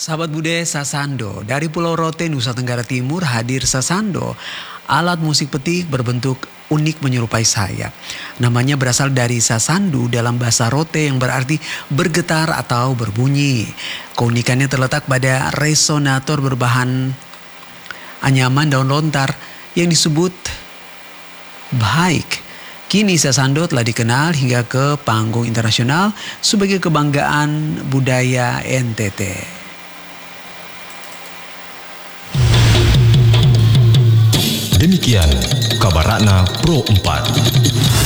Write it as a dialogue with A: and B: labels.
A: Sahabat budaya Sasando, dari Pulau Rote, Nusa Tenggara Timur hadir Sasando, alat musik petik berbentuk unik menyerupai sayap. Namanya berasal dari sasandu dalam bahasa Rote yang berarti bergetar atau berbunyi. Keunikannya terletak pada resonator berbahan anyaman daun lontar yang disebut baik. Kini Sasando telah dikenal hingga ke panggung internasional sebagai kebanggaan budaya NTT.
B: Demikian kabar Ratna Pro 4.